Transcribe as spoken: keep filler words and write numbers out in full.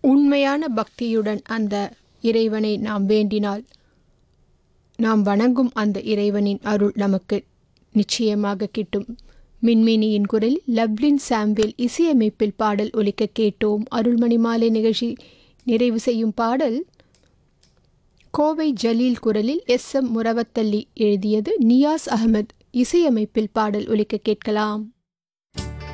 உண்மையான பக்தியுடன் அந்த இறைவனை நாம் வேண்டினால் நாம் வணங்கும் அந்த இறைவனின் அருள் நமக்கு நிச்சயமாக கிட்டும். மின்மினியின் குரலில் லவ்லின் சாம்வேல் இசையமைப்பில் பாடல் ஒலிக்க கேட்டோம். அருள்மணி மாலை நிகழ்ச்சி நிறைவு செய்யும் பாடல் கோவை ஜலீல் குரலில் எஸ் எம் முரவத்தல்லி எழுதியது. நியாஸ் அகமது இசையமைப்பில் பாடல் ஒலிக்க கேட்கலாம்.